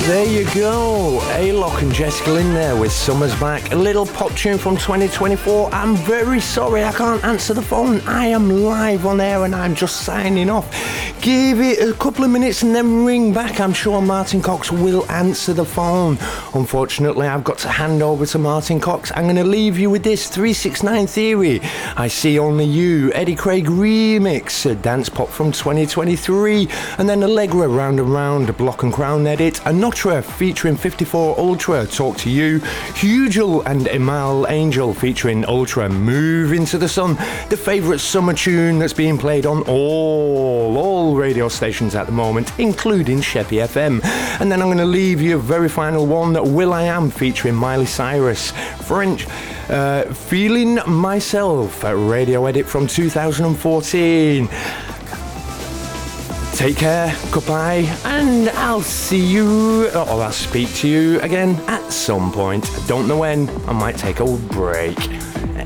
There you go, A-Lock and Jessica Lynn there with Summer's Back. A little pop tune from 2024. I'm very sorry I can't answer the phone. I am live on air and I'm just signing off. Give it a couple of minutes and then ring back. I'm sure Martin Cox will answer the phone. Unfortunately, I've got to hand over to Martin Cox. I'm going to leave you with this 369 Theory. I See Only You, Eddie Craig remix, a dance pop from 2023, and then Allegra Round and Round, Block and Crown edit, a Notre featuring 54 Ultra, Talk to You, Hugel and Emal Angel featuring Ultra, Move Into the Sun, the favourite summer tune that's being played on all radio stations at the moment, including Sheppy FM. And then I'm going to leave you a very final one, Will I Am featuring Miley Cyrus, French, Feeling Myself, a radio edit from 2014. Take care, goodbye, and I'll see you, or I'll speak to you again at some point. I don't know when, I might take a break.